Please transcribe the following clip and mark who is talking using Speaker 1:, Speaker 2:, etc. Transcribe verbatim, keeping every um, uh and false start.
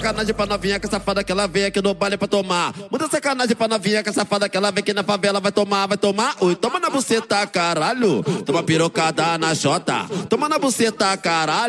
Speaker 1: sacanagem pra novinha que safada que ela vem aqui no baile pra tomar. Muita sacanagem pra novinha que safada que ela vem aqui na favela, vai tomar, vai tomar. Ui, toma na buceta, caralho. Toma pirocada na jota. Toma na buceta, caralho.